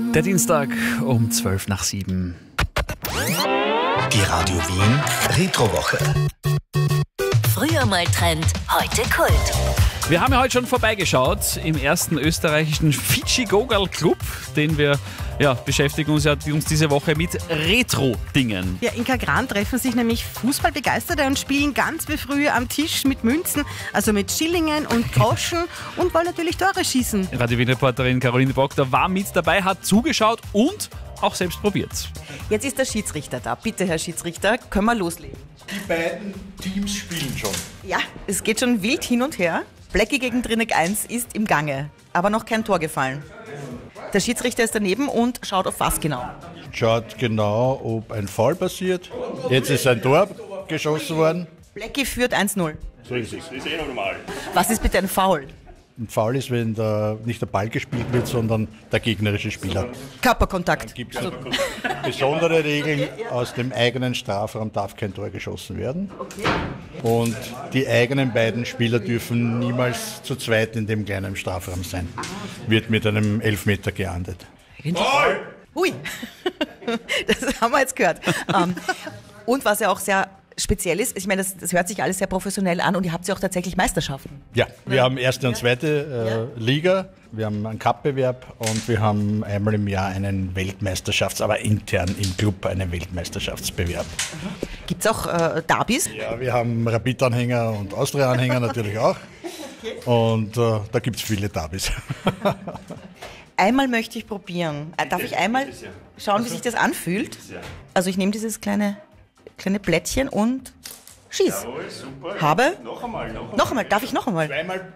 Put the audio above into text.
Der Dienstag um 7:12. Die Radio Wien Retrowoche. Früher mal Trend, heute Kult. Wir haben ja heute schon vorbeigeschaut im ersten österreichischen Fidschi-Gogal-Club, den wir beschäftigen uns diese Woche mit Retro-Dingen. Ja, in Kagran treffen sich nämlich Fußballbegeisterte und spielen ganz wie früher am Tisch mit Münzen, also mit Schillingen und Groschen und wollen natürlich Tore schießen. Radio Wien-Reporterin Caroline Proctor war mit dabei, hat zugeschaut und auch selbst probiert. Jetzt ist der Schiedsrichter da. Bitte, Herr Schiedsrichter, können wir loslegen? Die beiden Teams spielen schon. Ja, es geht schon wild hin und her. Blackie gegen Trinek 1 ist im Gange, aber noch kein Tor gefallen. Der Schiedsrichter ist daneben und schaut auf was genau. Schaut genau, ob ein Foul passiert. Jetzt ist ein Tor geschossen worden. Blackie führt 1-0. So ist es. Das ist normal. Was ist bitte ein Foul? Ein Foul ist, wenn nicht der Ball gespielt wird, sondern der gegnerische Spieler. Körperkontakt. Gibt es besondere Regeln. Aus dem eigenen Strafraum darf kein Tor geschossen werden. Und die eigenen beiden Spieler dürfen niemals zu zweit in dem kleinen Strafraum sein. Wird mit einem Elfmeter geahndet. Hui, das haben wir jetzt gehört. Und was ja auch sehr speziell ist, ich meine, das hört sich alles sehr professionell an und ihr habt ja auch tatsächlich Meisterschaften. Ja, wir haben erste und zweite Liga, wir haben einen Cup-Bewerb und wir haben einmal im Jahr einen aber intern im Club einen Weltmeisterschaftsbewerb. Gibt es auch Derbys? Ja, wir haben Rapid-Anhänger und Austria-Anhänger natürlich auch. Und da gibt es viele Derbys. Einmal möchte ich probieren. Darf ich einmal schauen, wie sich das anfühlt? Also ich nehme dieses kleine Plättchen und schieß. Jawohl, super. Habe? Noch einmal. Noch einmal, darf ich noch einmal? Zweimal